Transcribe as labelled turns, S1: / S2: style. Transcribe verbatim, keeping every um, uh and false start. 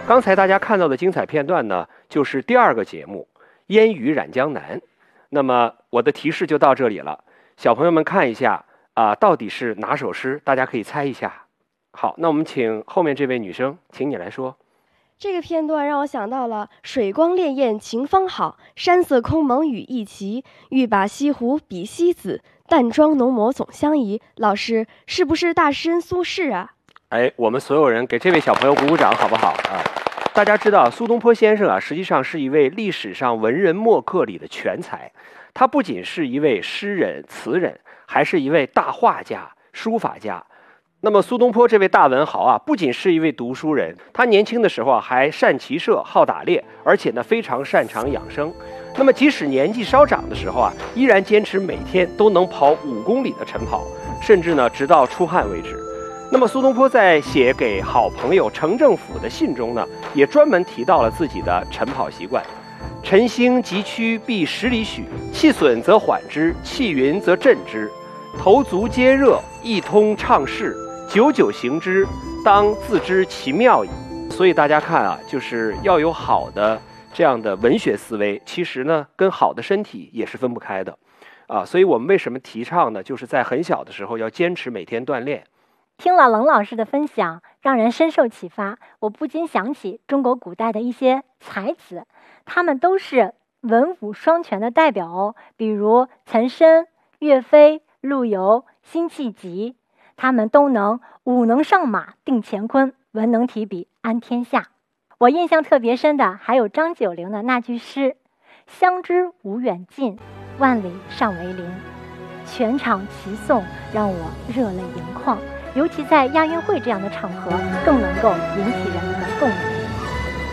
S1: 刚才大家看到的精彩片段呢，就是第二个节目《烟雨染江南》。那么我的提示就到这里了，小朋友们看一下啊、呃，到底是哪首诗？大家可以猜一下。好，那我们请后面这位女生，请你来说。
S2: 这个片段让我想到了“水光潋滟晴方好，山色空蒙雨亦奇。欲把西湖比西子，淡妆浓抹总相宜。”老师，是不是大诗人苏轼啊？
S1: 哎，我们所有人给这位小朋友鼓鼓掌，好不好啊？大家知道，苏东坡先生啊，实际上是一位历史上文人墨客里的全才。他不仅是一位诗人、词人，还是一位大画家、书法家。那么苏东坡这位大文豪啊，不仅是一位读书人，他年轻的时候啊还善骑射、好打猎，而且呢非常擅长养生。那么即使年纪稍长的时候啊，依然坚持每天都能跑五公里的晨跑，甚至呢直到出汗为止。那么苏东坡在写给好朋友程政府的信中呢，也专门提到了自己的晨跑习惯。晨兴急趋必十里许，气损则缓之，气匀则振之。头足皆热，一通畅适，久久行之，当自知其妙矣。所以大家看啊，就是要有好的这样的文学思维，其实呢跟好的身体也是分不开的啊。所以我们为什么提倡呢？就是在很小的时候要坚持每天锻炼。
S3: 听了冷老师的分享，让人深受启发。我不禁想起中国古代的一些才子，他们都是文武双全的代表哦，比如岑参、岳飞、陆游、辛弃疾，他们都能武能上马定乾坤，文能提笔安天下。我印象特别深的还有张九龄的那句诗：相知无远近，万里尚为邻。全场齐颂让我热泪盈眶，尤其在亚运会这样的场合，更能够引起人们的共鸣。